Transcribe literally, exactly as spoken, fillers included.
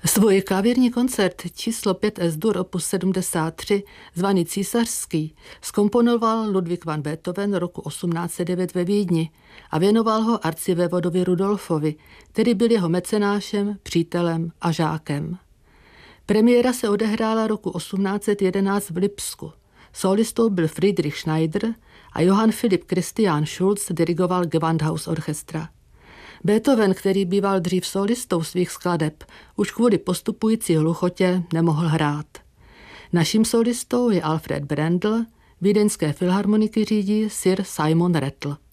Svůj klavírní koncert číslo pět S-dur opus sedmdesát tři, zvaný Císařský, zkomponoval Ludwig van Beethoven roku osmnáct set devět ve Vídni a věnoval ho arcivévodovi Rudolfovi, který byl jeho mecenášem, přítelem a žákem. Premiéra se odehrála roku osmnáct set jedenáct v Lipsku. Solistou byl Friedrich Schneider a Johann Philipp Christian Schulz dirigoval Gewandhaus Orchestra. Beethoven, který býval dřív solistou svých skladeb, už kvůli postupující hluchotě nemohl hrát. Naším solistou je Alfred Brendel, vídeňské filharmoniky řídí Sir Simon Rattle.